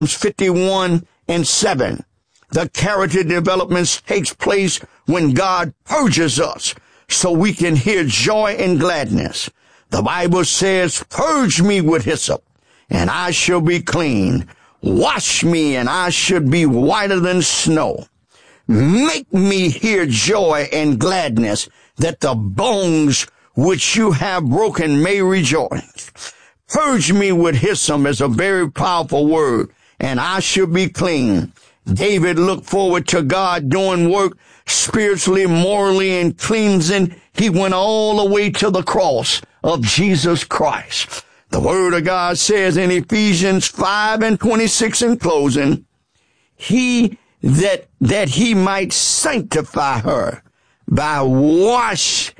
51 and 7. The character development takes place when God purges us so we can hear joy and gladness. The Bible says, purge me with hyssop, and I shall be clean. Wash me, and I should be whiter than snow. Make me hear joy and gladness, that the bones which you have broken may rejoice. Purge me with hyssop is a very powerful word, and I shall be clean. David looked forward to God doing work spiritually, morally, and cleansing. He went all the way to the cross of Jesus Christ. The word of God says in Ephesians 5 and 26 in closing, he that he might sanctify her by washing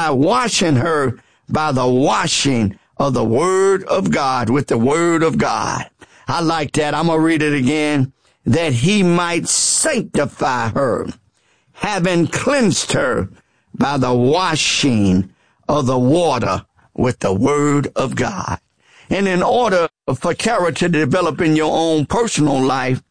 her by the washing of the word of God with the word of God. I like that. I'm going to read it again. That he might sanctify her, having cleansed her by the washing of the water with the word of God. And in order for character to develop in your own personal life,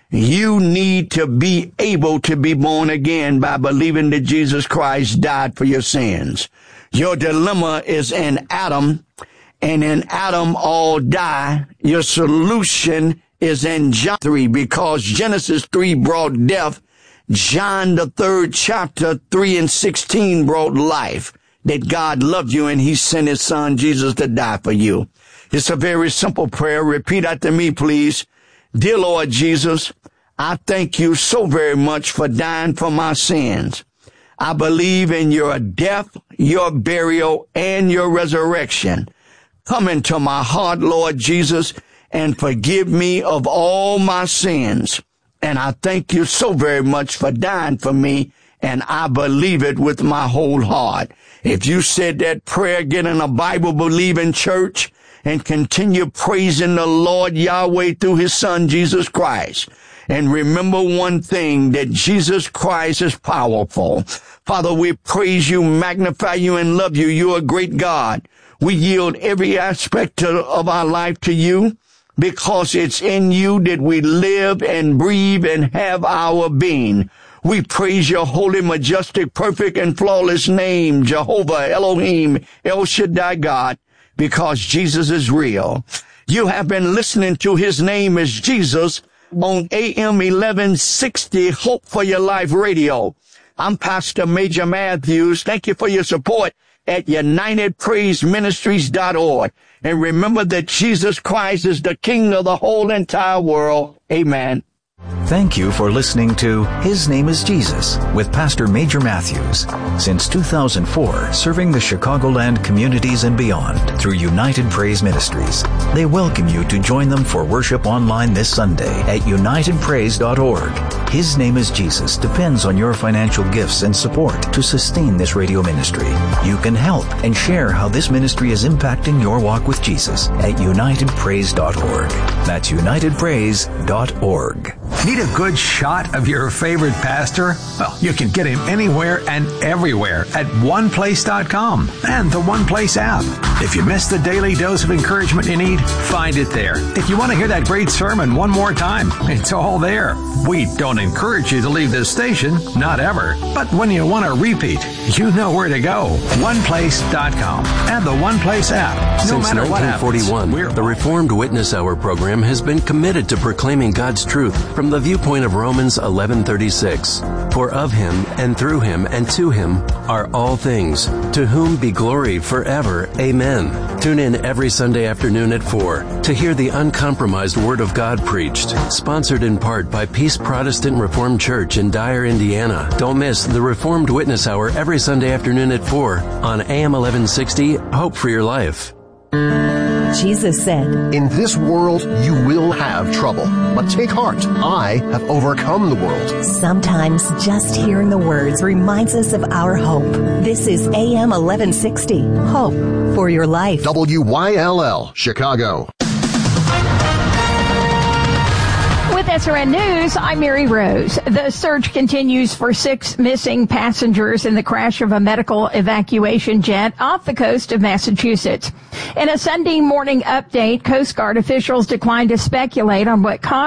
you need to be able to be born again by believing that Jesus Christ died for your sins. Your dilemma is in Adam, and in Adam all die. Your solution is in John 3, because Genesis 3 brought death. John, the 3rd chapter, 3 and 16 brought life, that God loved you and he sent his son Jesus to die for you. It's a very simple prayer. Repeat after me, please. Dear Lord Jesus, I thank you so very much for dying for my sins. I believe in your death, your burial, and your resurrection. Come into my heart, Lord Jesus, and forgive me of all my sins. And I thank you so very much for dying for me, and I believe it with my whole heart. If you said that prayer, get in a Bible-believing church and continue praising the Lord Yahweh through his son, Jesus Christ. And remember one thing, that Jesus Christ is powerful. Father, we praise you, magnify you, and love you. You're a great God. We yield every aspect of our life to you, because it's in you that we live and breathe and have our being. We praise your holy, majestic, perfect, and flawless name, Jehovah, Elohim, El Shaddai God, because Jesus is real. You have been listening to His Name is Jesus on AM 1160 Hope for Your Life Radio. I'm Pastor Major Matthews. Thank you for your support at UnitedPraiseMinistries.org. And remember that Jesus Christ is the King of the whole entire world. Amen. Thank you for listening to His Name is Jesus with Pastor Major Matthews. Since 2004, serving the Chicagoland communities and beyond through United Praise Ministries. They welcome you to join them for worship online this Sunday at UnitedPraise.org. His Name is Jesus depends on your financial gifts and support to sustain this radio ministry. You can help and share how this ministry is impacting your walk with Jesus at UnitedPraise.org. That's UnitedPraise.org. Need a good shot of your favorite pastor? Well, you can get him anywhere and everywhere at OnePlace.com and the OnePlace app. If you missed the daily dose of encouragement you need, find it there. If you want to hear that great sermon one more time, it's all there. We don't encourage you to leave this station, not ever. But when you want to repeat, you know where to go. OnePlace.com and the OnePlace app. No Since matter what happens, 1941, the Reformed Witness Hour program has been committed to proclaiming God's truth from the viewpoint of Romans 11:36. For of him, and through him, and to him are all things, to whom be glory forever. Amen. Tune in every Sunday afternoon at 4 to hear the uncompromised Word of God preached. Sponsored in part by Peace Protestant Reformed Church in Dyer, Indiana. Don't miss the Reformed Witness Hour every Sunday afternoon at 4 on AM 1160, Hope for Your Life. Jesus said, "In this world you will have trouble, but take heart. I have overcome the world." Sometimes just hearing the words reminds us of our hope. This is AM 1160, Hope for Your Life. WYLL, Chicago. With SRN News, I'm Mary Rose. The search continues for 6 missing passengers in the crash of a medical evacuation jet off the coast of Massachusetts. In a Sunday morning update, Coast Guard officials declined to speculate on what caused